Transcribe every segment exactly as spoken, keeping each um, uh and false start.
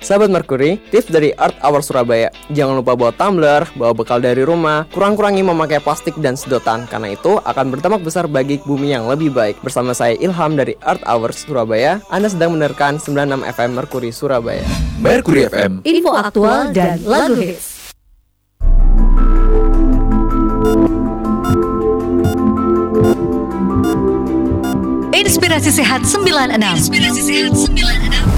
Sahabat Merkuri, tips dari Earth Hour Surabaya. Jangan lupa bawa tumbler, bawa bekal dari rumah, kurang-kurangi memakai plastik dan sedotan, karena itu akan berdampak besar bagi bumi yang lebih baik. Bersama saya Ilham dari Earth Hour Surabaya, Anda sedang mendengarkan sembilan puluh enam F M Merkuri Surabaya. Merkuri F M, info aktual dan lagu hits. Inspirasi Sehat sembilan puluh enam. Inspirasi Sehat sembilan puluh enam.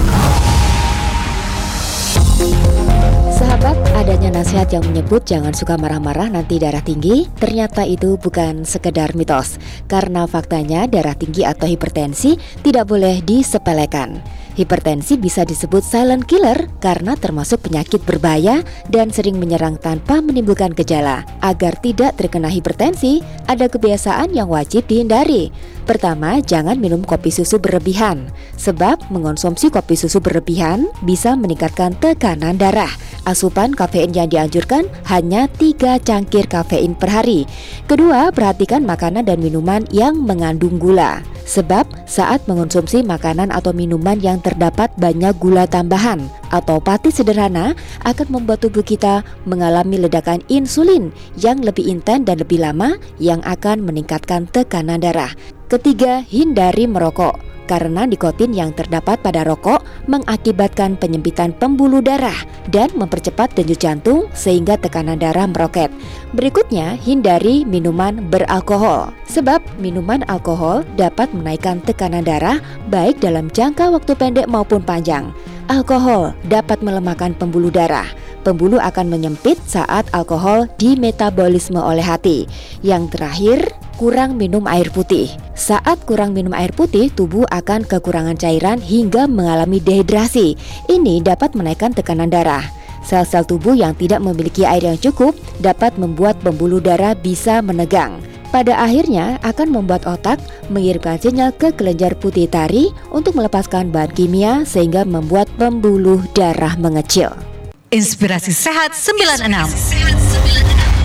Sahabat, adanya nasihat yang menyebut jangan suka marah-marah nanti darah tinggi, ternyata itu bukan sekedar mitos. Karena faktanya darah tinggi atau hipertensi tidak boleh disepelekan. Hipertensi bisa disebut silent killer karena termasuk penyakit berbahaya dan sering menyerang tanpa menimbulkan gejala. Agar tidak terkena hipertensi, ada kebiasaan yang wajib dihindari. Pertama, jangan minum kopi susu berlebihan. Sebab mengonsumsi kopi susu berlebihan bisa meningkatkan tekanan darah. Asupan kafein yang dianjurkan hanya tiga cangkir kafein per hari. Kedua, perhatikan makanan dan minuman yang mengandung gula. Sebab saat mengonsumsi makanan atau minuman yang terdapat banyak gula tambahan atau pati sederhana akan membuat tubuh kita mengalami ledakan insulin yang lebih intens dan lebih lama yang akan meningkatkan tekanan darah. Ketiga, hindari merokok. Karena nikotin yang terdapat pada rokok mengakibatkan penyempitan pembuluh darah dan mempercepat denyut jantung sehingga tekanan darah meroket. Berikutnya, hindari minuman beralkohol. Sebab minuman alkohol dapat menaikkan tekanan darah baik dalam jangka waktu pendek maupun panjang. Alkohol dapat melemahkan pembuluh darah. Pembuluh akan menyempit saat alkohol dimetabolisme oleh hati. Yang terakhir, kurang minum air putih. Saat kurang minum air putih, tubuh akan kekurangan cairan hingga mengalami dehidrasi. Ini dapat menaikkan tekanan darah. Sel-sel tubuh yang tidak memiliki air yang cukup dapat membuat pembuluh darah bisa menegang. Pada akhirnya akan membuat otak mengirimkan sinyal ke kelenjar pituitari untuk melepaskan bahan kimia sehingga membuat pembuluh darah mengecil. Inspirasi Sehat sembilan puluh enam.